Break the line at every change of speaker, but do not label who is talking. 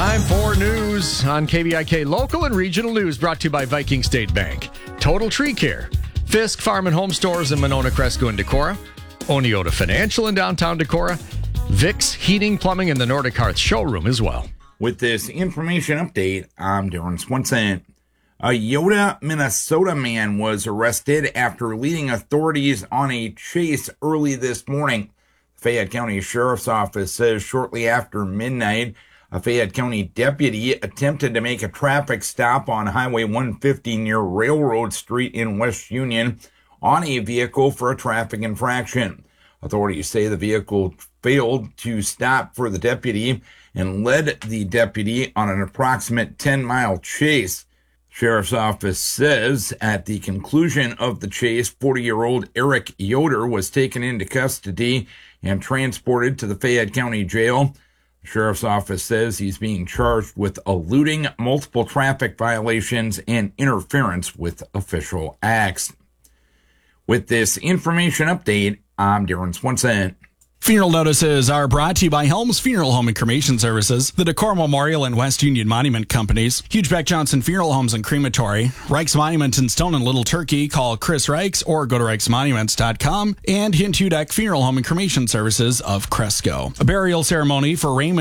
Time for news on KBIK. Local and regional news brought to you by Viking State Bank. Total Tree Care. Fisk Farm and Home Stores in Monona, Cresco, and Decorah. Oneota Financial in downtown Decorah. Vicks Heating, Plumbing, and the Nordic Hearth showroom as well.
With this information update, I'm Darren Swenson. A Yoda, Minnesota man was arrested after leading authorities on a chase early this morning. Fayette County Sheriff's Office says shortly after midnight, a Fayette County deputy attempted to make a traffic stop on Highway 150 near Railroad Street in West Union on a vehicle for a traffic infraction. Authorities say the vehicle failed to stop for the deputy and led the deputy on an approximate 10-mile chase. Sheriff's Office says at the conclusion of the chase, 40-year-old Eric Yoder was taken into custody and transported to the Fayette County Jail. The Sheriff's Office says he's being charged with eluding multiple traffic violations and interference with official acts. With this information update, I'm Darren Swenson.
Funeral notices are brought to you by Helms Funeral Home and Cremation Services, the Decorah Memorial and West Union Monument Companies, Hugebeck Johnson Funeral Homes and Crematory, Reichs Monument in Stone and Little Turkey. Call Chris Reichs or go to reichsmonuments.com, and Hint Hudeck Funeral Home and Cremation Services of Cresco. A burial ceremony for Raymond